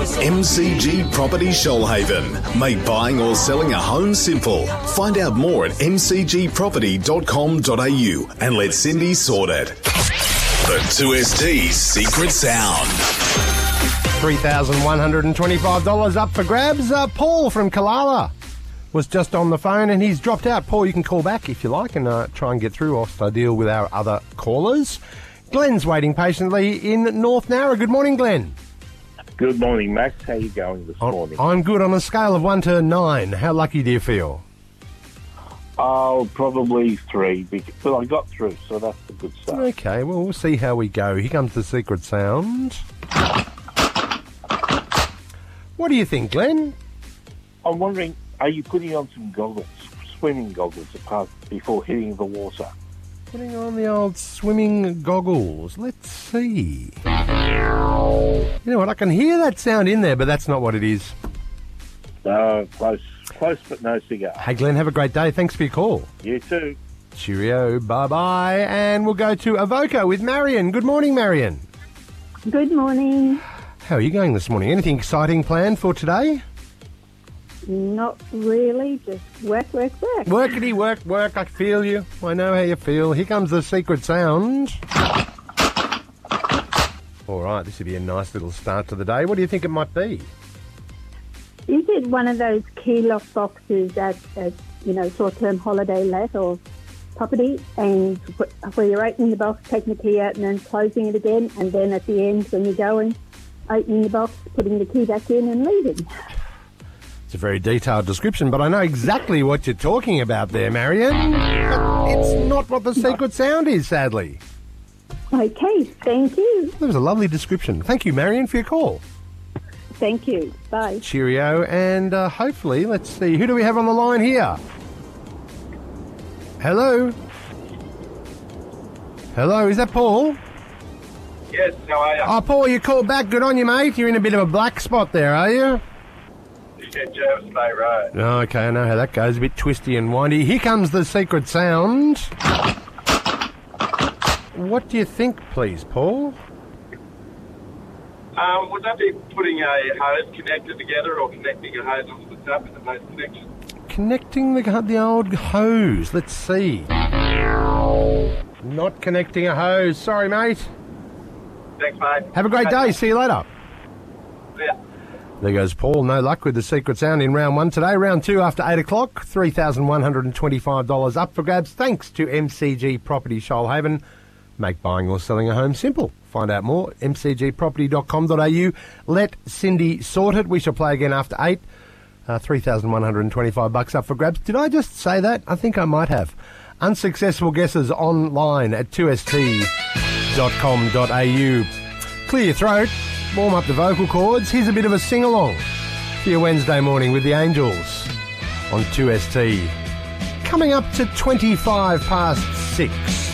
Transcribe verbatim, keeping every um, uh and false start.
M C G Property Shoalhaven. Make buying or selling a home simple. Find out more at m c g property dot com dot a u and let Cindy sort it. The two S T Secret Sound. three thousand one hundred twenty-five dollars up for grabs. Uh, Paul from Kalala was just on the phone and he's dropped out. Paul, you can call back if you like and uh, try and get through whilst I deal with our other callers. Glenn's waiting patiently in North Nowra. Good morning, Glenn. Good morning, Max. How are you going this morning? I'm good. On a scale of one to nine, how lucky do you feel? Oh, probably three, because, but I got through, so that's a good start. Okay, well, we'll see how we go. Here comes the secret sound. What do you think, Glenn? I'm wondering, are you putting on some goggles, swimming goggles, apart before hitting the water? Putting on the old swimming goggles. Let's see. You know what? I can hear that sound in there, but that's not what it is. Uh, close, close, but no cigar. Hey, Glenn, have a great day. Thanks for your call. You too. Cheerio. Bye-bye. And we'll go to Avoca with Marion. Good morning, Marion. Good morning. How are you going this morning? Anything exciting planned for today? Not really, just work, work, work. Workity, work, work. I feel you. I know how you feel. Here comes the secret sound. All right, this would be a nice little start to the day. What do you think it might be? Is it one of those key lock boxes at, at you know, short-term holiday let or property, and where you're opening the box, taking the key out and then closing it again, and then at the end when you go and opening the box, putting the key back in and leaving? It's a very detailed description, but I know exactly what you're talking about there, Marion. But it's not what the secret sound is, sadly. Okay, thank you. That was a lovely description. Thank you, Marion, for your call. Thank you. Bye. Cheerio, and uh, hopefully, let's see, who do we have on the line here? Hello? Hello, is that Paul? Yes, how are you? Oh, Paul, you called back. Good on you, mate. You're in a bit of a black spot there, are you? Yeah, Jervis Bay Road. Oh, okay, I know how that goes. A bit twisty and windy. Here comes the secret sound. What do you think, please, Paul? Um, would that be putting a hose connector together or connecting a hose onto the tap with the hose connection? Connecting the, the old hose. Let's see. Not connecting a hose. Sorry, mate. Thanks, mate. Have a great day. See you later. Yeah. There goes Paul. No luck with the secret sound in round one today. Round two after eight o'clock. three thousand one hundred twenty-five dollars up for grabs thanks to M C G Property Shoalhaven. Make buying or selling a home simple. Find out more, m c g property dot com dot a u. Let Cindy sort it. We shall play again after eight. Uh, three thousand one hundred twenty-five bucks up for grabs. Did I just say that? I think I might have. Unsuccessful guesses online at two s t dot com dot a u. Clear your throat. Warm up the vocal cords. Here's a bit of a sing-along for your Wednesday morning with the Angels on two S T. Coming up to twenty-five past six.